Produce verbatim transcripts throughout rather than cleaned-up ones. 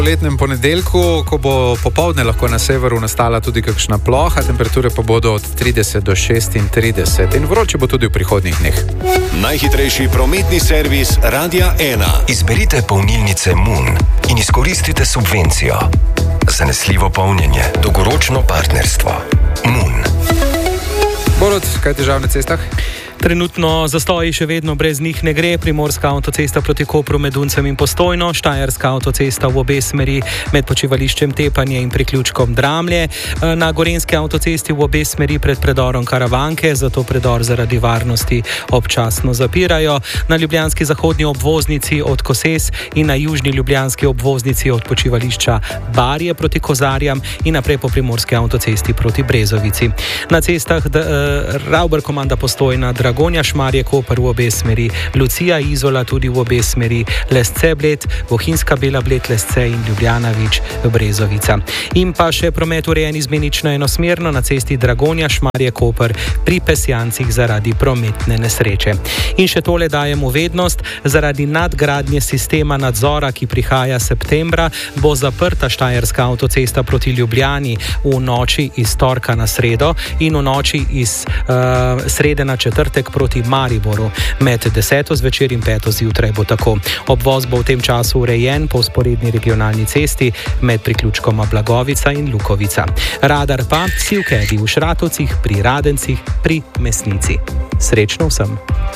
poletnem ponedeljku, ko bo popoldne lahko na severu nastala tudi kakšna ploha, temperature pa bodo od trideset do šestintrideset in vroče bo tudi v prihodnjih dneh. Najhitrejši prometni servis Radia ena. Izberite polnilnice Moon in izkoristite subvencijo. Zanesljivo polnjenje, dolgoročno partnerstvo. Moon. Borut, kaj težav na cestah? Trenutno zastoji še vedno brez njih ne gre. Primorska avtocesta proti Kopru med Duncem in Postojno, Štajerska avtocesta v obe smeri med počivališčem Tepanje in priključkom Dramlje. Na Gorenjski avtocesti v obe smeri pred predorom Karavanke, zato predor zaradi varnosti občasno zapirajo. Na ljubljanski zahodni obvoznici od Koses in na južni ljubljanski obvoznici od počivališča Barje proti Kozarjam in naprej po primorski avtocesti proti Brezovici. Na cestah uh, Rauber komanda Postojna, Dragonja Šmarje Koper v obe smeri, Lucija Izola tudi v obe smeri, Lesce Bled, Bohinjska Bela Bled, Lesce in Ljubljanovič Brezovica. In pa še promet urejen izmenično enosmerno na cesti Dragonja Šmarje Koper pri Pesjancih zaradi prometne nesreče. In še tole dajemo vednost, zaradi nadgradnje sistema nadzora, ki prihaja septembra, bo zaprta Štajerska avtocesta proti Ljubljani v noči iz torka na sredo in v noči iz uh, srede na četrtek proti Mariboru. Med deseto zvečer in peto zjutraj bo tako. Obvoz bo v tem času urejen po vzporedni regionalni cesti med priključkoma Blagovica in Lukovica. Radar pa si v Kedi v Šratovcih, pri Radencih, pri Mesnici. Srečno vsem!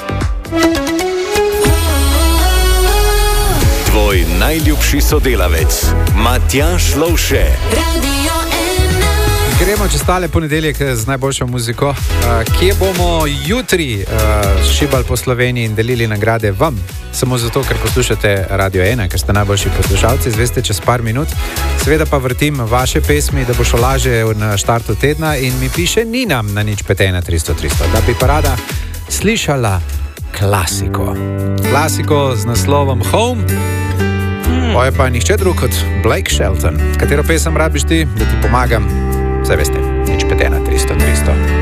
Tvoj najljubši sodelavec Matjaž Lovše. Gremo čez tale ponedeljek z najboljšo muziko. Uh, kje bomo jutri uh, šibali po Sloveniji in delili nagrade vam? Samo zato, ker poslušate Radio ena, ker ste najboljši poslušalci, zveste čez par minut. Seveda pa vrtim vaše pesmi, da bo šlo lažje na štartu tedna in mi piše Nina na nič pet ena tristo tristo, da bi pa rada slišala klasiko. Klasiko z naslovom Home. To je pa nihče drug kot Blake Shelton. Katero pesem rabiš ti, da ti pomagam? Vse veste, nič pet ena tristo tristo.